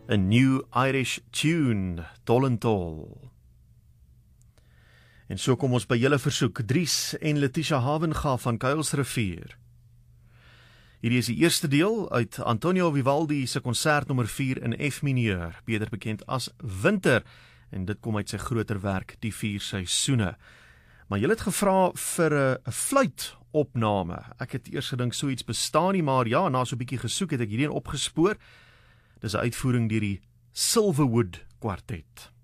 A New Irish Tune, Tol en Tol. En so kom ons by julle versoek, Dries en Letitia Havenga van Kuilsrivier. Hierdie is die eerste deel uit Antonio Vivaldi se konsert nommer 4 in F mineur, beter bekend as Winter, en dit kom uit sy groter werk, Die 4 Seisoene. Maar julle het gevra vir 'n fluitopname. Ek het eers gedink so iets bestaan nie, maar ja, na so 'n bietjie gesoek het ek hierdie opgespoor. Dis 'n uitvoering deur die Silverwood Kwartet.